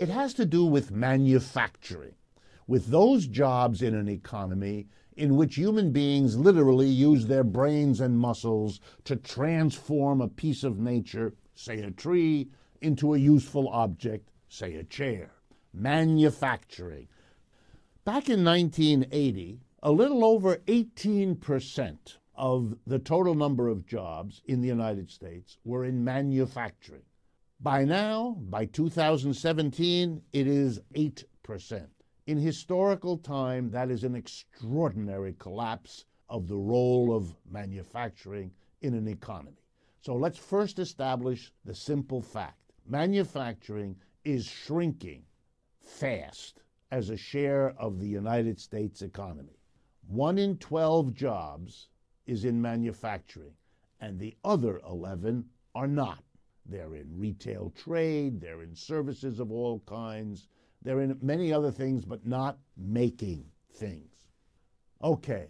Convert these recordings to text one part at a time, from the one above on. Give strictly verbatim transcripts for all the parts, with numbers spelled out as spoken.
It has to do with manufacturing, with those jobs in an economy in which human beings literally use their brains and muscles to transform a piece of nature, say a tree, into a useful object, say a chair. Manufacturing. Back in nineteen eighty, a little over eighteen percent of the total number of jobs in the United States were in manufacturing. By now, by two thousand seventeen, it is eight percent. In historical time, that is an extraordinary collapse of the role of manufacturing in an economy. So let's first establish the simple fact. Manufacturing is shrinking fast as a share of the United States economy. One in twelve jobs is in manufacturing, and the other eleven are not. They're in retail trade, they're in services of all kinds, they're in many other things, but not making things. Okay,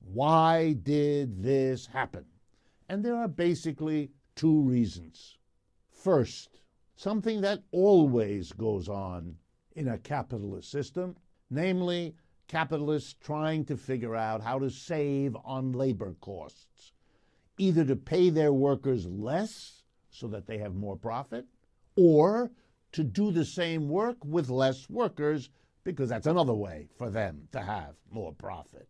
why did this happen? And there are basically two reasons. First, something that always goes on in a capitalist system, namely capitalists trying to figure out how to save on labor costs, either to pay their workers less so that they have more profit, or to do the same work with less workers, because that's another way for them to have more profit.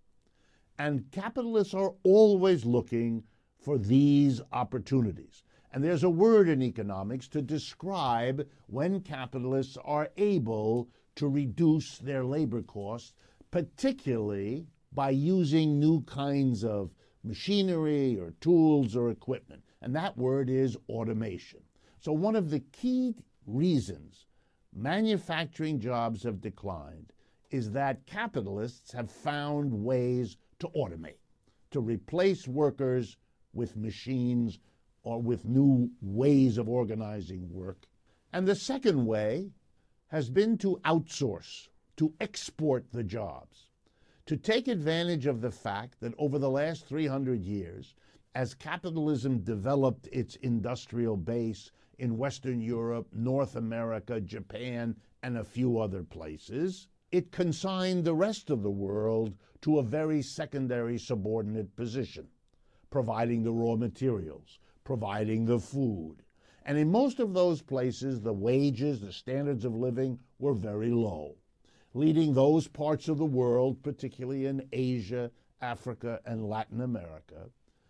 And capitalists are always looking for these opportunities. And there's a word in economics to describe when capitalists are able to reduce their labor costs, particularly by using new kinds of machinery or tools or equipment. And that word is automation. So one of the key reasons manufacturing jobs have declined is that capitalists have found ways to automate, to replace workers with machines or with new ways of organizing work. And the second way has been to outsource, to export the jobs, to take advantage of the fact that over the last three hundred years, as capitalism developed its industrial base in Western Europe, North America, Japan, and a few other places, it consigned the rest of the world to a very secondary subordinate position, providing the raw materials, providing the food. And in most of those places, the wages, the standards of living were very low, leading those parts of the world, particularly in Asia, Africa, and Latin America,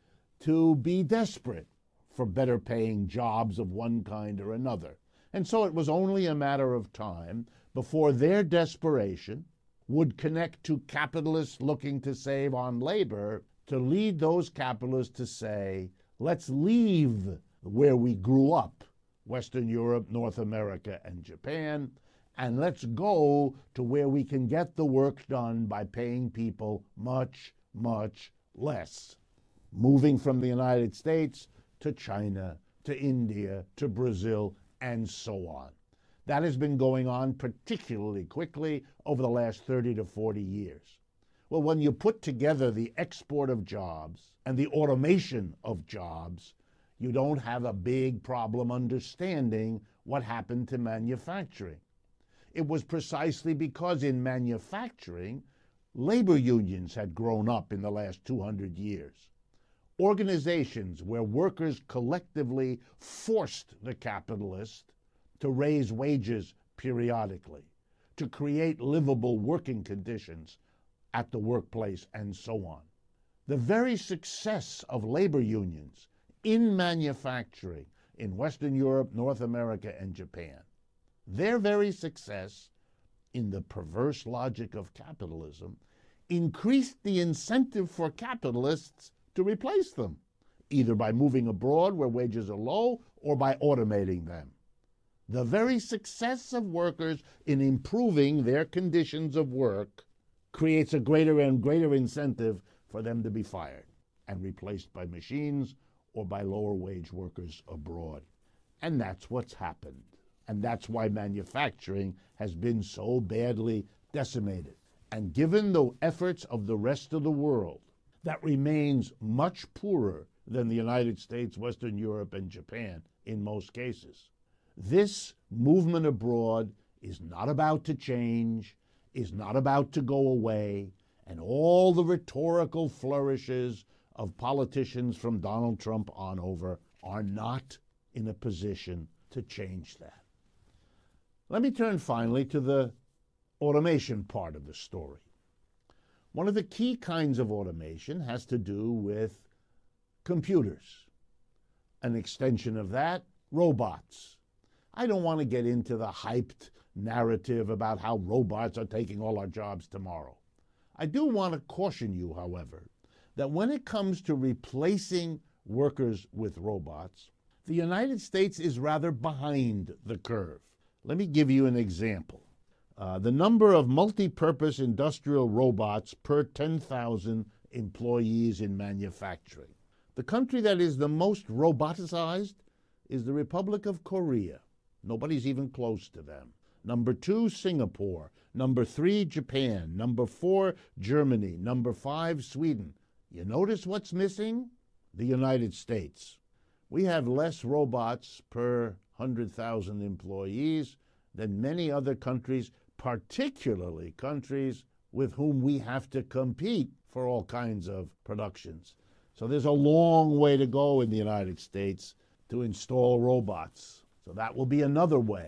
to be desperate for better paying jobs of one kind or another. And so it was only a matter of time before their desperation would connect to capitalists looking to save on labor, to lead those capitalists to say, let's leave where we grew up, Western Europe, North America, and Japan, and let's go to where we can get the work done by paying people much, much less. Moving from the United States to China, to India, to Brazil, and so on. That has been going on particularly quickly over the last thirty to forty years. Well, when you put together the export of jobs and the automation of jobs, you don't have a big problem understanding what happened to manufacturing. It was precisely because in manufacturing, labor unions had grown up in the last two hundred years. Organizations where workers collectively forced the capitalist to raise wages periodically, to create livable working conditions at the workplace, and so on. The very success of labor unions in manufacturing in Western Europe, North America, and Japan, their very success, in the perverse logic of capitalism, increased the incentive for capitalists to replace them, either by moving abroad where wages are low or by automating them. The very success of workers in improving their conditions of work creates a greater and greater incentive for them to be fired and replaced by machines or by lower wage workers abroad. And that's what's happened. And that's why manufacturing has been so badly decimated. And given the efforts of the rest of the world, that remains much poorer than the United States, Western Europe, and Japan in most cases. This movement abroad is not about to change, is not about to go away, and all the rhetorical flourishes of politicians from Donald Trump on over are not in a position to change that. Let me turn finally to the automation part of the story. One of the key kinds of automation has to do with computers. An extension of that, robots. I don't want to get into the hyped narrative about how robots are taking all our jobs tomorrow. I do want to caution you, however, that when it comes to replacing workers with robots, the United States is rather behind the curve. Let me give you an example. Uh, the number of multi-purpose industrial robots per ten thousand employees in manufacturing. The country that is the most roboticized is the Republic of Korea. Nobody's even close to them. Number two, Singapore. Number three, Japan. Number four, Germany. Number five, Sweden. You notice what's missing? The United States. We have less robots per one hundred thousand employees than many other countries, particularly countries with whom we have to compete for all kinds of productions. So there's a long way to go in the United States to install robots. So that will be another way.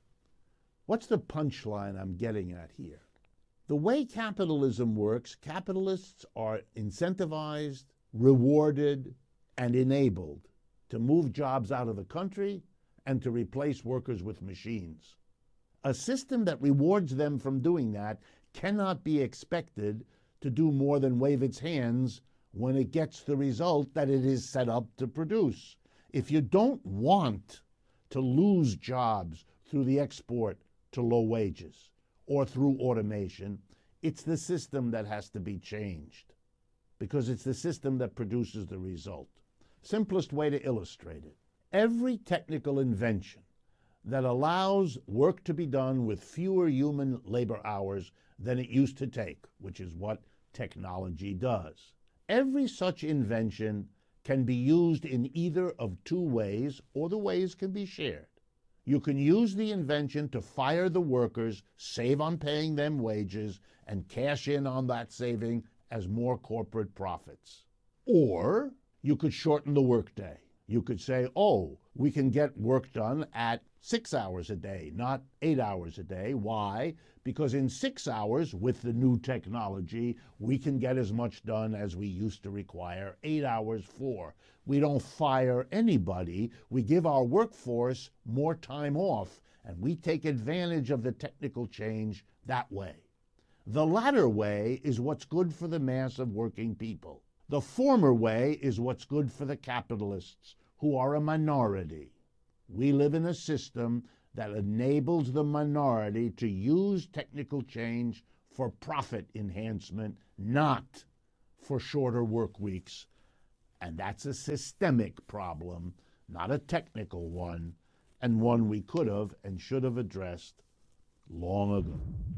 What's the punchline I'm getting at here? The way capitalism works, capitalists are incentivized, rewarded, and enabled to move jobs out of the country and to replace workers with machines. A system that rewards them from doing that cannot be expected to do more than wave its hands when it gets the result that it is set up to produce. If you don't want to lose jobs through the export to low wages or through automation, it's the system that has to be changed because it's the system that produces the result. Simplest way to illustrate it. Every technical invention that allows work to be done with fewer human labor hours than it used to take, which is what technology does. Every such invention can be used in either of two ways, or the ways can be shared. You can use the invention to fire the workers, save on paying them wages, and cash in on that saving as more corporate profits. Or you could shorten the workday. You could say, oh, we can get work done at six hours a day, not eight hours a day. Why? Because in six hours, with the new technology, we can get as much done as we used to require eight hours for. We don't fire anybody. We give our workforce more time off, and we take advantage of the technical change that way. The latter way is what's good for the mass of working people. The former way is what's good for the capitalists, who are a minority. We live in a system that enables the minority to use technical change for profit enhancement, not for shorter work weeks. And that's a systemic problem, not a technical one, and one we could have and should have addressed long ago.